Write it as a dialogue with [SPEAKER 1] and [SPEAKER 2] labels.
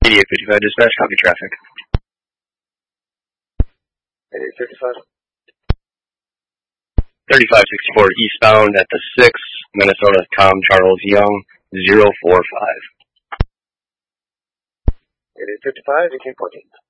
[SPEAKER 1] 8855 dispatch, copy traffic.
[SPEAKER 2] 8855.
[SPEAKER 1] 3564 eastbound at the 6, Minnesota, Tom Charles Young, 045.
[SPEAKER 2] 8855, 1814.